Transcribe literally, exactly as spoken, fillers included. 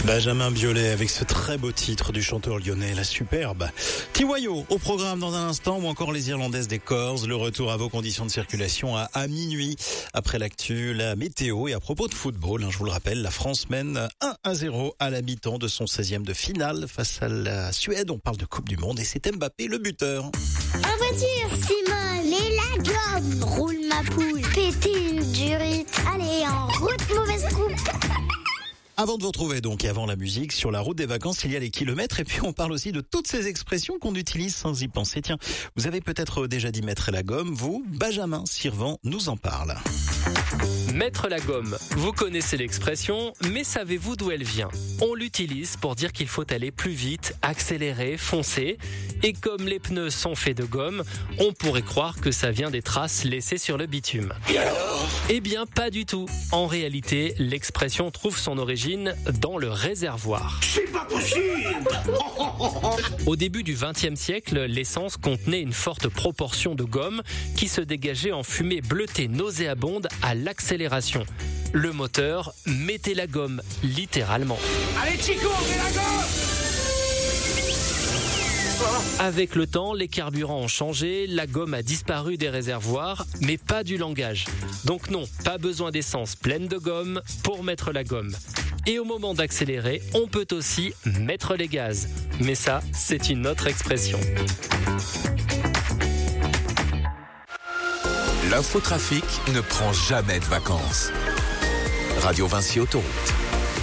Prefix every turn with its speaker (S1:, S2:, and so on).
S1: Benjamin Biolay avec ce très beau titre du chanteur lyonnais, La Superbe. Tiwayo au programme dans un instant, ou encore les Irlandaises des Corrs. Le retour à vos conditions de circulation à, à minuit. Après l'actu, la météo et à propos de football, hein, je vous le rappelle, la France mène un à zéro à la mi-temps de son seizième de finale face à la Suède. On parle de Coupe du Monde et c'est Mbappé le buteur.
S2: En voiture, Simone et la gomme. Roule ma poule, péter une durite. Allez, en route, mauvaise coupe.
S1: Avant de vous retrouver donc et avant la musique, sur la route des vacances, il y a les kilomètres et puis on parle aussi de toutes ces expressions qu'on utilise sans y penser. Tiens, vous avez peut-être déjà dit mettre la gomme, vous, Benjamin Sirvent nous en parle.
S3: Mettre la gomme, vous connaissez l'expression, mais savez-vous d'où elle vient ? On l'utilise pour dire qu'il faut aller plus vite, accélérer, foncer. Et comme les pneus sont faits de gomme, on pourrait croire que ça vient des traces laissées sur le bitume.
S4: Et alors ?
S3: Eh bien, pas du tout. En réalité, l'expression trouve son origine dans le réservoir.
S4: C'est pas possible !
S3: Au début du vingtième siècle, l'essence contenait une forte proportion de gomme qui se dégageait en fumée bleutée nauséabonde à l'accélération. Le moteur mettait la gomme, littéralement.
S4: Allez Chico, mets la gomme !
S3: Avec le temps, les carburants ont changé, la gomme a disparu des réservoirs, mais pas du langage. Donc non, pas besoin d'essence pleine de gomme pour mettre la gomme. Et au moment d'accélérer, on peut aussi mettre les gaz. Mais ça, c'est une autre expression.
S5: L'infotrafic ne prend jamais de vacances. Radio Vinci Autoroute.